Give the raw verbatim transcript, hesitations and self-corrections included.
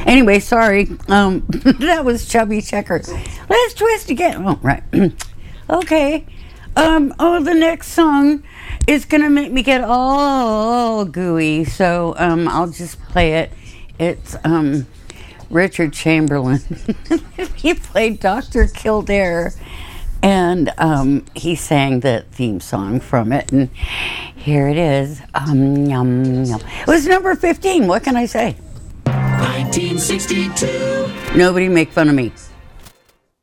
Anyway, sorry. Um, that was Chubby Checker. Let's twist again. Oh, right. Okay. Um, oh, the next song is going to make me get all gooey, so um, I'll just play it. It's um, Richard Chamberlain. He played Doctor Kildare, and um, he sang the theme song from it, and here it is. Um, yum, yum. It was number fifteen. What can I say? nineteen sixty-two. Nobody make fun of me.